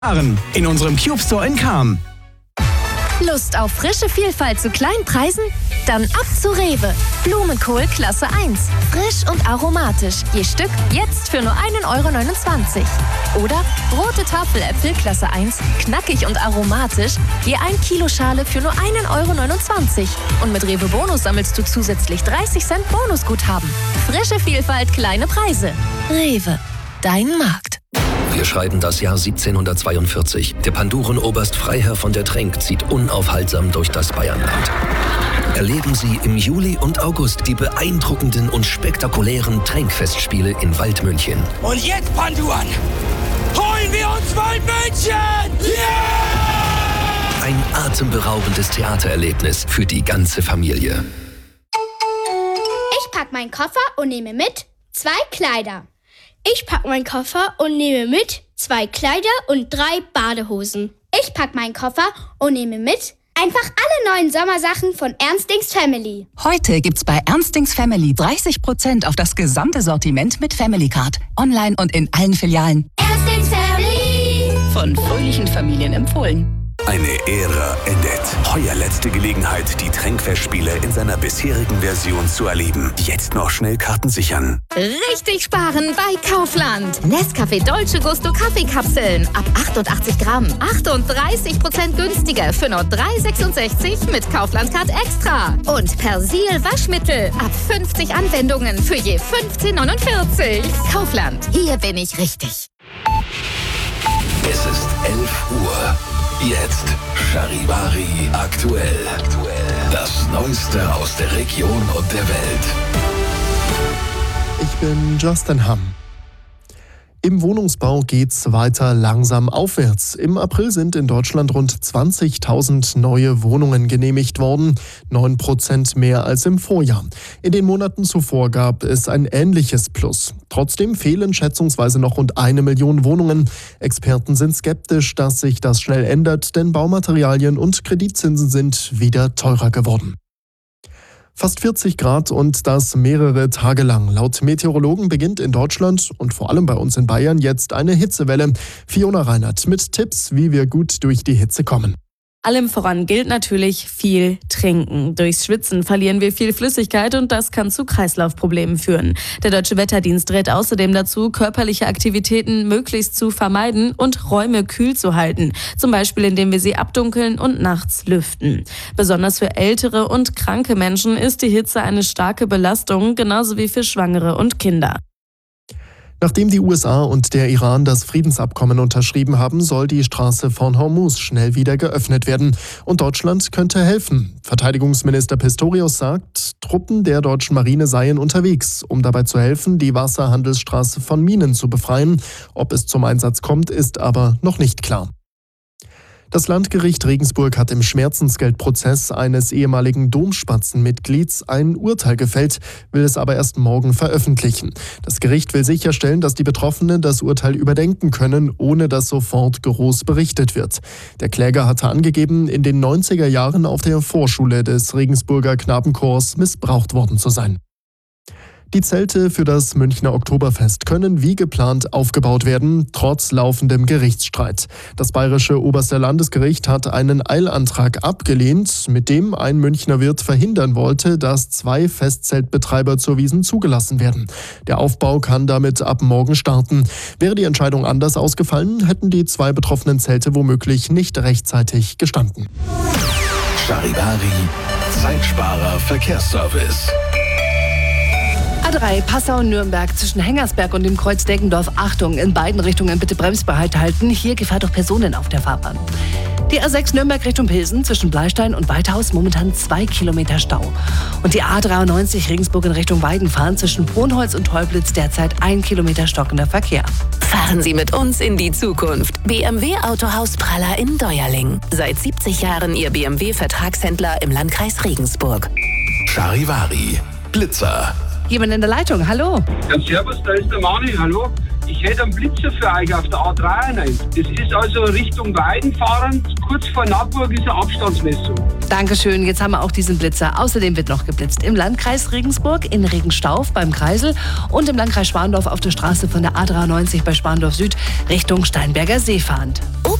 In unserem Cube Store in Cham. Lust auf frische Vielfalt zu kleinen Preisen? Dann ab zu Rewe. Blumenkohl Klasse 1. Frisch und aromatisch. Je Stück jetzt für nur 1,29 €. Oder rote Tafeläpfel Klasse 1. Knackig und aromatisch. Je 1 Kilo Schale für nur 1,29 €. Und mit Rewe Bonus sammelst du zusätzlich 30 Cent Bonusguthaben. Frische Vielfalt, kleine Preise. Rewe. Dein Markt. Wir schreiben das Jahr 1742. Der Pandurenoberst Freiherr von der Trenck zieht unaufhaltsam durch das Bayernland. Erleben Sie im Juli und August die beeindruckenden und spektakulären Trenck-Festspiele in Waldmünchen. Und jetzt, Panduren, holen wir uns Waldmünchen! Yeah! Ein atemberaubendes Theatererlebnis für die ganze Familie. Ich pack meinen Koffer und nehme mit 2 Kleider. Ich pack meinen Koffer und nehme mit 2 Kleider und 3 Badehosen. Ich pack meinen Koffer und nehme mit einfach alle neuen Sommersachen von Ernstings Family. Heute gibt's bei Ernstings Family 30% auf das gesamte Sortiment mit Family Card. Online und in allen Filialen. Ernstings Family. Von fröhlichen Familien empfohlen. Eine Ära endet. Heuer letzte Gelegenheit, die Trenck-Festspiele in seiner bisherigen Version zu erleben. Jetzt noch schnell Karten sichern. Richtig sparen bei Kaufland. Nescafé Dolce Gusto Kaffeekapseln. Ab 88 Gramm. 38% günstiger für nur 3,66 mit Kaufland-Card Extra. Und Persil Waschmittel. Ab 50 Anwendungen für je 15,49. Kaufland. Hier bin ich richtig. Es ist 11 Uhr. Jetzt Charivari aktuell. Das Neueste aus der Region und der Welt. Ich bin Justin Hamm. Im Wohnungsbau geht's weiter langsam aufwärts. Im April sind in Deutschland rund 20.000 neue Wohnungen genehmigt worden, 9% mehr als im Vorjahr. In den Monaten zuvor gab es ein ähnliches Plus. Trotzdem fehlen schätzungsweise noch rund 1 Million Wohnungen. Experten sind skeptisch, dass sich das schnell ändert, denn Baumaterialien und Kreditzinsen sind wieder teurer geworden. Fast 40 Grad und das mehrere Tage lang. Laut Meteorologen beginnt in Deutschland und vor allem bei uns in Bayern jetzt eine Hitzewelle. Fiona Reinhardt mit Tipps, wie wir gut durch die Hitze kommen. Allem voran gilt natürlich viel trinken. Durchs Schwitzen verlieren wir viel Flüssigkeit und das kann zu Kreislaufproblemen führen. Der Deutsche Wetterdienst rät außerdem dazu, körperliche Aktivitäten möglichst zu vermeiden und Räume kühl zu halten. Zum Beispiel, indem wir sie abdunkeln und nachts lüften. Besonders für ältere und kranke Menschen ist die Hitze eine starke Belastung, genauso wie für Schwangere und Kinder. Nachdem die USA und der Iran das Friedensabkommen unterschrieben haben, soll die Straße von Hormuz schnell wieder geöffnet werden. Und Deutschland könnte helfen. Verteidigungsminister Pistorius sagt, Truppen der deutschen Marine seien unterwegs, um dabei zu helfen, die Wasserhandelsstraße von Minen zu befreien. Ob es zum Einsatz kommt, ist aber noch nicht klar. Das Landgericht Regensburg hat im Schmerzensgeldprozess eines ehemaligen Domspatzenmitglieds ein Urteil gefällt, will es aber erst morgen veröffentlichen. Das Gericht will sicherstellen, dass die Betroffenen das Urteil überdenken können, ohne dass sofort groß berichtet wird. Der Kläger hatte angegeben, in den 90er Jahren auf der Vorschule des Regensburger Knabenchors missbraucht worden zu sein. Die Zelte für das Münchner Oktoberfest können wie geplant aufgebaut werden, trotz laufendem Gerichtsstreit. Das bayerische Oberste Landesgericht hat einen Eilantrag abgelehnt, mit dem ein Münchner Wirt verhindern wollte, dass 2 Festzeltbetreiber zur Wiesn zugelassen werden. Der Aufbau kann damit ab morgen starten. Wäre die Entscheidung anders ausgefallen, hätten die 2 betroffenen Zelte womöglich nicht rechtzeitig gestanden. Charivari, Zeitsparer Verkehrsservice. A3 Passau-Nürnberg zwischen Hengersberg und dem Kreuz Deggendorf. Achtung, in beiden Richtungen bitte bremsbereit halten. Hier Gefahr durch Personen auf der Fahrbahn. Die A6 Nürnberg Richtung Pilsen zwischen Bleistein und Weithaus momentan 2 Kilometer Stau. Und die A93 Regensburg in Richtung Weidenfahren zwischen Brunholz und Teublitz derzeit 1 Kilometer stockender Verkehr. Fahren Sie mit uns in die Zukunft. BMW Autohaus Praller in Deuerling. Seit 70 Jahren Ihr BMW-Vertragshändler im Landkreis Regensburg. Charivari, Blitzer. Jemand in der Leitung, hallo. Ja, servus, da ist der Mani, hallo. Ich hätte einen Blitzer für euch auf der A93. Das ist also Richtung Weiden fahrend, kurz vor Naburg ist eine Abstandsmessung. Dankeschön, jetzt haben wir auch diesen Blitzer. Außerdem wird noch geblitzt im Landkreis Regensburg, in Regenstauf beim Kreisel und im Landkreis Schwandorf auf der Straße von der A93 bei Schwandorf Süd Richtung Steinberger See fahrend.